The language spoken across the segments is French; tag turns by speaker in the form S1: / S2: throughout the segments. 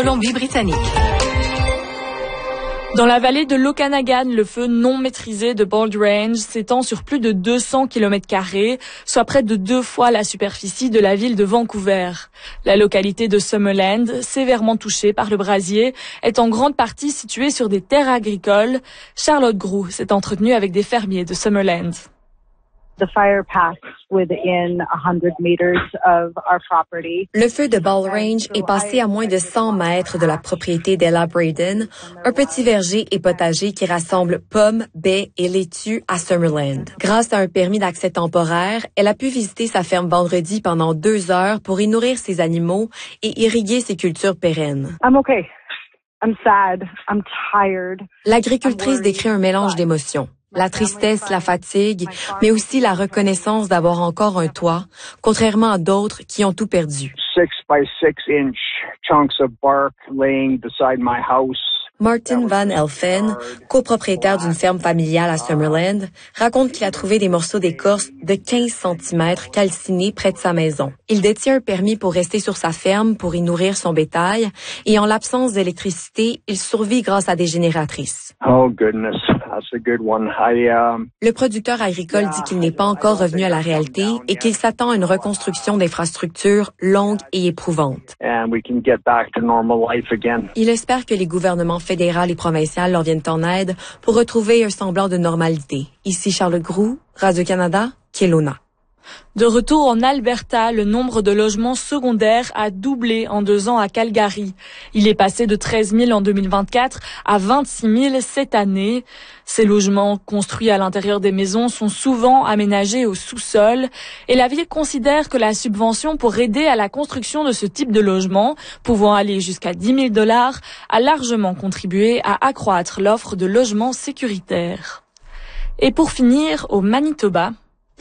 S1: Colombie-Britannique.
S2: Dans la vallée de l'Okanagan, le feu non maîtrisé de Bold Range s'étend sur plus de 200 km², soit près de 2 fois la superficie de la ville de Vancouver. La localité de Summerland, sévèrement touchée par le brasier, est en grande partie située sur des terres agricoles. Charlotte Groux s'est entretenue avec des fermiers de Summerland.
S3: Le feu de Bold Range est passé à moins de 100 mètres de la propriété d'Ella Braden, un petit verger et potager qui rassemble pommes, baies et laitues à Summerland. Grâce à un permis d'accès temporaire, elle a pu visiter sa ferme vendredi pendant 2 heures pour y nourrir ses animaux et irriguer ses cultures pérennes. L'agricultrice décrit un mélange d'émotions. La tristesse, la fatigue, mais aussi la reconnaissance d'avoir encore un toit, contrairement à d'autres qui ont tout perdu.
S4: 6 by 6 inch chunks of bark laying beside my house.
S3: Martin Van Elfen, copropriétaire d'une ferme familiale à Summerland, raconte qu'il a trouvé des morceaux d'écorce de 15 cm calcinés près de sa maison. Il détient un permis pour rester sur sa ferme pour y nourrir son bétail et en l'absence d'électricité, il survit grâce à des génératrices.
S4: Oh goodness, that's a good one.
S3: Le producteur agricole dit qu'il n'est pas encore revenu à la réalité et qu'il s'attend à une reconstruction d'infrastructures longue et éprouvante. Il espère que les gouvernements fédéral et provincial leur viennent en aide pour retrouver un semblant de normalité. Ici Charlotte Groux, Radio-Canada, Kelowna.
S2: De retour en Alberta, le nombre de logements secondaires a doublé en 2 ans à Calgary. Il est passé de 13 000 en 2024 à 26 000 cette année. Ces logements construits à l'intérieur des maisons sont souvent aménagés au sous-sol et la ville considère que la subvention pour aider à la construction de ce type de logement, pouvant aller jusqu'à 10 000 $, a largement contribué à accroître l'offre de logements sécuritaires. Et pour finir, au Manitoba,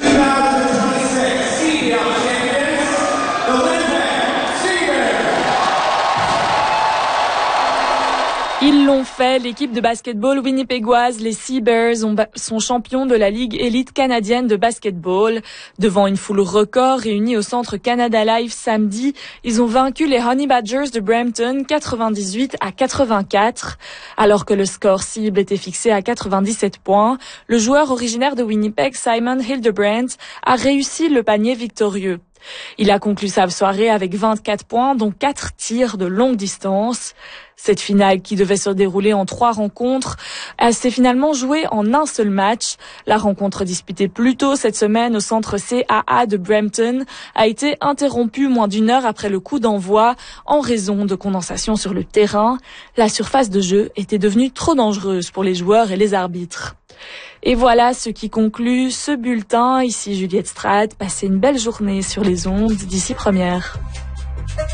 S2: ils l'ont fait, l'équipe de basketball winnipégoise, les Seabears, sont champions de la Ligue élite canadienne de basketball. Devant une foule record réunie au centre Canada Life samedi, ils ont vaincu les Honey Badgers de Brampton 98-84. Alors que le score cible était fixé à 97 points, le joueur originaire de Winnipeg, Simon Hildebrandt, a réussi le panier victorieux. Il a conclu sa soirée avec 24 points, dont 4 tirs de longue distance. Cette finale, qui devait se dérouler en 3 rencontres, s'est finalement jouée en un seul match. La rencontre disputée plus tôt cette semaine au centre CAA de Brampton a été interrompue moins d'1 heure après le coup d'envoi en raison de condensation sur le terrain. La surface de jeu était devenue trop dangereuse pour les joueurs et les arbitres. Et voilà ce qui conclut ce bulletin. Ici Juliette Strate, passez une belle journée sur les ondes d'ici première.